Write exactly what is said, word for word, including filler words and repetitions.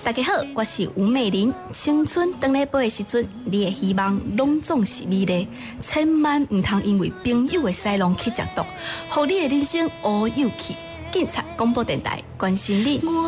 大家好，我是吴美玲。青春回来飞的时阵，你的希望拢总是美丽，千万唔通因为朋友的西郎去食毒，互你的人生乌有去。警察广播电台关心你。